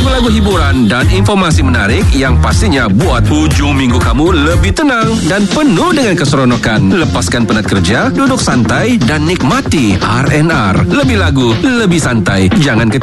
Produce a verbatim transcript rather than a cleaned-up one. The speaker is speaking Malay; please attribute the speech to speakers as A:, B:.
A: lagu-lagu hiburan dan informasi menarik yang pastinya buat hujung minggu kamu lebih tenang dan penuh dengan keseronokan. Lepaskan penat kerja, duduk santai dan nikmati R and R. Lebih lagu, lebih santai. Jangan ketinggalan